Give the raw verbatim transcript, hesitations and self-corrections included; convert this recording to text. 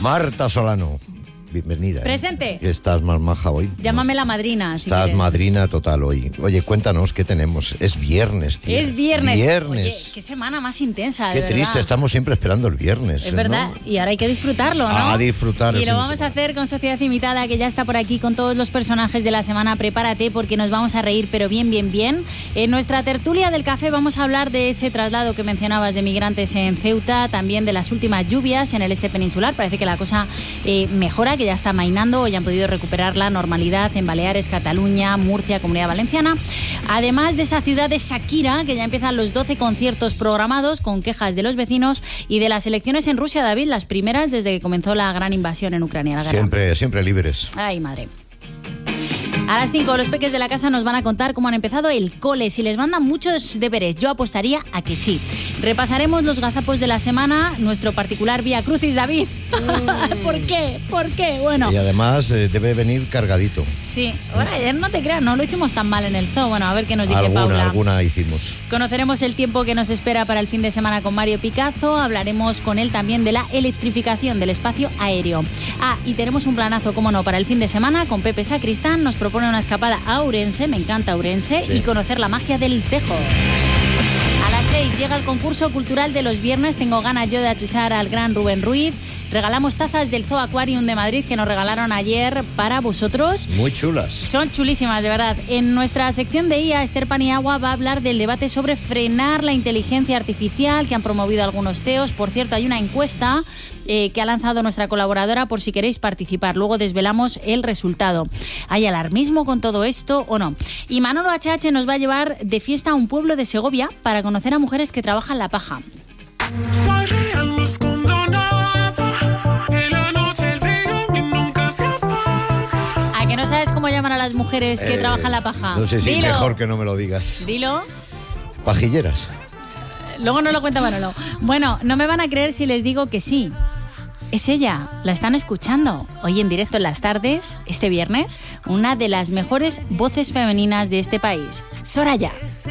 Marta Solano, bienvenida. Presente. ¿eh? Estás más maja hoy. Llámame la madrina, si Estás quieres. madrina total hoy. Oye, cuéntanos qué tenemos. Es viernes, tío. Es viernes. Viernes. Oye, qué semana más intensa, de Qué verdad. triste, estamos siempre esperando el viernes. Es verdad, ¿no? y ahora hay que disfrutarlo, ¿no? A disfrutar. el Y fin lo de vamos a semana. hacer con Sociedad Imitada, que ya está por aquí con todos los personajes de la semana. Prepárate porque nos vamos a reír, pero bien, bien, bien. En nuestra tertulia del café vamos a hablar de ese traslado que mencionabas de migrantes en Ceuta, también de las últimas lluvias en el este peninsular. Parece que la cosa eh, mejora, que ya está amainando, ya han podido recuperar la normalidad en Baleares, Cataluña, Murcia, Comunidad Valenciana. Además de esa ciudad de Shakira, que ya empiezan los doce conciertos programados con quejas de los vecinos, y de las elecciones en Rusia, David, las primeras desde que comenzó la gran invasión en Ucrania. La guerra. Siempre, siempre libres. Ay, madre. A las cinco los peques de la casa nos van a contar cómo han empezado el cole, si les mandan muchos deberes. Yo apostaría a que sí. Repasaremos los gazapos de la semana, nuestro particular Vía Crucis, David. Mm. ¿Por qué? ¿Por qué? Bueno. Y además eh, debe venir cargadito. Sí. Bueno, ayer no te creas, no lo hicimos tan mal en el zoo. Bueno, a ver qué nos dice alguna, Paula. Alguna hicimos. Conoceremos el tiempo que nos espera para el fin de semana con Mario Picazo. Hablaremos con él también de la electrificación del espacio aéreo. Ah, y tenemos un planazo, como no, para el fin de semana con Pepe Sacristán. Nos propone una escapada a Ourense, me encanta Ourense, sí. Y conocer la magia del tejo. A las seis llega el concurso cultural de los viernes. Tengo ganas yo de achuchar al gran Rubén Ruiz. Regalamos tazas del Zoo Aquarium de Madrid que nos regalaron ayer para vosotros. Muy chulas. Son chulísimas, de verdad. En nuestra sección de I A, Esther Paniagua va a hablar del debate sobre frenar la inteligencia artificial que han promovido algunos C E Os. Por cierto, hay una encuesta eh, que ha lanzado nuestra colaboradora por si queréis participar. Luego desvelamos el resultado. ¿Hay alarmismo con todo esto o no? Y Manolo H H nos va a llevar de fiesta a un pueblo de Segovia para conocer a mujeres que trabajan la paja. Soy real, no escondo nada. En la noche el frío y nunca se apaga. ¿A que no sabes cómo llaman a las mujeres que Eh, trabajan la paja? No sé si Dilo. mejor que no me lo digas. Dilo. Pajilleras. Luego no lo cuenta Manolo. Bueno, no me van a creer si les digo que sí. Es ella, la están escuchando. Hoy en directo en las tardes, este viernes, una de las mejores voces femeninas de este país, Soraya. Ese